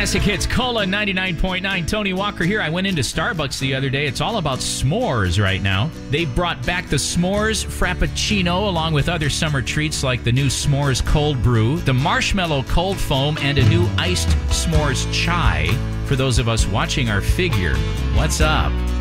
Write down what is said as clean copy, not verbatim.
Classic Hits Cola 99.9. Tony Walker here. I went into Starbucks the other day. It's all about s'mores right now. They brought back the s'mores Frappuccino along with other summer treats like the new s'mores cold brew, the marshmallow cold foam, and a new iced s'mores chai for those of us watching our figure. What's up?